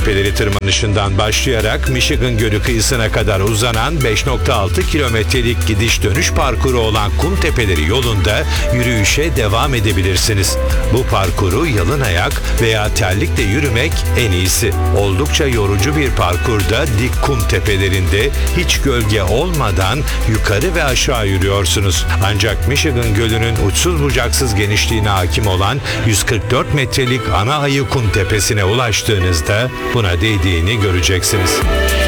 tepeleri tırmanışından başlayarak Michigan Gölü kıyısına kadar uzanan 5,6 kilometrelik gidiş dönüş parkuru olan kum tepeleri yolunda yürüyüşe devam edebilirsiniz. Bu parkuru yalın ayak veya terlikle yürümek en iyisi. Oldukça yorucu bir parkurda dik kum tepelerinde hiç gölge olmadan yukarı ve aşağı yürüyorsunuz. Ancak Michigan Gölü'nün uçsuz bucaksız genişliğine hakim olan 144 metrelik ana ayı kum tepesine ulaştığınızda buna değdiğini göreceksiniz.